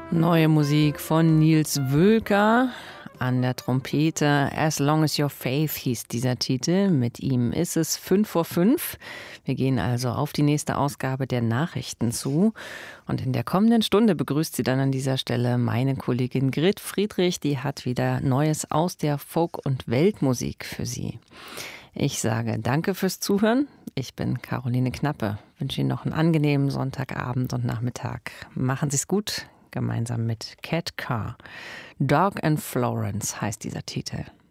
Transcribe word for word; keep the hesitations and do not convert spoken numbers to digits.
Neue Musik von Nils Wölker an der Trompete. As Long as Your Faith hieß dieser Titel. Mit ihm ist es fünf vor fünf. Wir gehen also auf die nächste Ausgabe der Nachrichten zu. Und in der kommenden Stunde begrüßt sie dann an dieser Stelle meine Kollegin Grit Friedrich. Die hat wieder Neues aus der Folk- und Weltmusik für Sie. Ich sage danke fürs Zuhören. Ich bin Caroline Knappe. Wünsche Ihnen noch einen angenehmen Sonntagabend und Nachmittag. Machen Sie es gut. Gemeinsam mit Cat Carr. Dog and Florence heißt dieser Titel.